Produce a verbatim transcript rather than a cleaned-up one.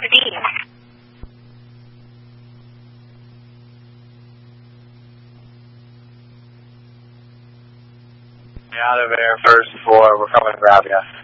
Dean. Out of there, first floor. We're coming to grab you.